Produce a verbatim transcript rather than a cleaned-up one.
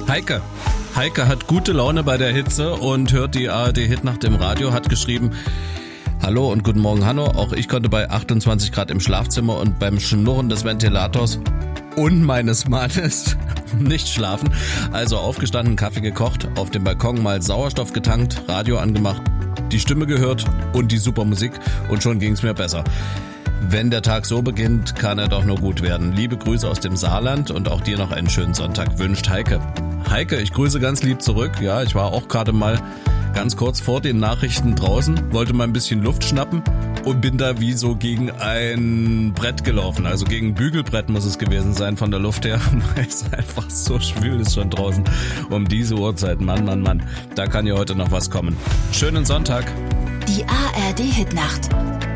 Heike. Heike hat gute Laune bei der Hitze und hört die A R D-Hitnacht im Radio, hat geschrieben: Hallo und guten Morgen, Hanno. Auch ich konnte bei achtundzwanzig Grad im Schlafzimmer und beim Schnurren des Ventilators und meines Mannes nicht schlafen. Also aufgestanden, Kaffee gekocht, auf dem Balkon mal Sauerstoff getankt, Radio angemacht, die Stimme gehört und die super Musik und schon ging's mir besser. Wenn der Tag so beginnt, kann er doch nur gut werden. Liebe Grüße aus dem Saarland und auch dir noch einen schönen Sonntag, wünscht Heike. Heike, ich grüße ganz lieb zurück. Ja, ich war auch gerade mal ganz kurz vor den Nachrichten draußen, wollte mal ein bisschen Luft schnappen und bin da wie so gegen ein Brett gelaufen. Also gegen ein Bügelbrett muss es gewesen sein von der Luft her, weil es einfach so schwül ist schon draußen um diese Uhrzeit. Mann, Mann, Mann, da kann ja heute noch was kommen. Schönen Sonntag. Die A R D-Hitnacht.